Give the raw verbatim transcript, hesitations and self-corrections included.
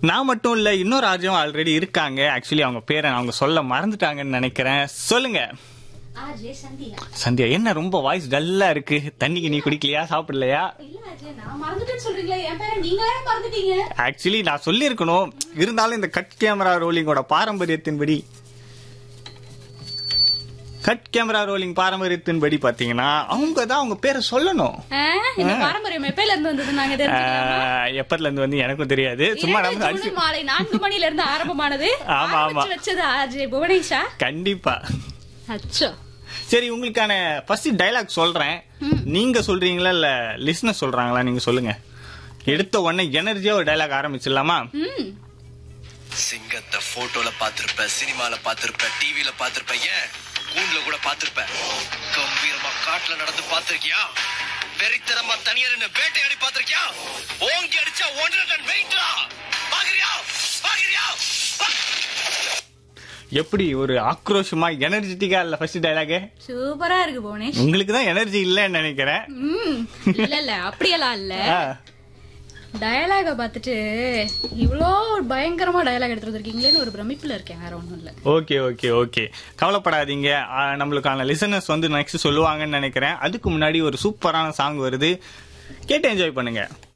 நான் மட்டும் இல்ல, இன்னொரு ஆர்ஜியும் ஆல்ரெடி இருக்காங்க. ஆக்சுவலி அவங்க பேரை அவங்க சொல்ல மறந்துட்டாங்கன்னு நினைக்கிறேன். சொல்லுங்க. சந்தியா, என்ன ரொம்ப வாய்ஸ் டல்லா இருக்கு? தண்ணிக்கு நீ குடிக்கலையா, சாப்பிடலையா? ஆக்சுவலி நான் சொல்லி இருக்கணும், இருந்தாலும் இந்த cut camera ரோலிங்கோட பாரம்பரியத்தின்படி cut camera rolling பாரம்பரியத்தின்படி பாத்தீங்கன்னா அவங்க தான் அவங்க பேரை சொல்லணும். பாரம்பரியம் எப்பல இருந்து வந்தது நாங்க தெரிஞ்சுக்கலாமா? எப்பல இருந்து வந்து எனக்கும் தெரியாது. சும்மா நம்ம அடிச்சு மாலை நான்கு மணில இருந்து ஆரம்பமானது. ஆமா ஆமா வச்சது ஆர்ஜே புவனேஷா. கண்டிப்பா. அச்சோ. சரி, உங்களுக்கான ஃபர்ஸ்ட் டயலாக் சொல்றேன். நீங்க சொல்றீங்களா இல்ல லிசனர் சொல்றாங்களா? நீங்க சொல்லுங்க. எடுத்த உடனே எனர்ஜியா ஒரு டயலாக் ஆரம்பிச்சிடலாமா? சிங்கத்தை போட்டோல பாத்திருப்ப, சினிமால பாத்திருப்ப, டிவில பாத்திருப்ப, ஏன் கூண்டுல கூட பாத்திருப்ப. கம்பீரமா காட்டுல நடந்து பாத்திருக்கியா? வெறித்தனமா தனியார் வேட்டையாடி பாத்திருக்கியா? ஓங்கி அடிச்சா ஒன்றரை டன் வெயிட்டா பாக்குறியா? பாக்குறியா? எப்படி ஒரு ஆக்ரோஷமா எனர்ஜெட்டிக்கா இல்ல ஃபர்ஸ்ட் டயலாக்? சூப்பரா இருக்கு புவனேஷ். உங்களுக்கு தான் எனர்ஜி இல்லன்னு நினைக்கிறேன். இல்ல இல்ல அப்படியெல்லாம் இல்ல. டயலாக பார்த்துட்டு இவ்வளோ பயங்கரமா டயலாக் எடுத்துட்டு இருக்கீங்களேன்னு ஒரு பிரமிப்புல இருக்கேன், வேற ஒன்றும் இல்லை. ஓகே ஓகே ஓகே கவலைப்படாதீங்க. நம்மளுக்கான லிசனர்ஸ் வந்து நெக்ஸ்ட் சொல்லுவாங்கன்னு நினைக்கிறேன். அதுக்கு முன்னாடி ஒரு சூப்பரான சாங் வருது, கேட்டு என்ஜாய் பண்ணுங்க.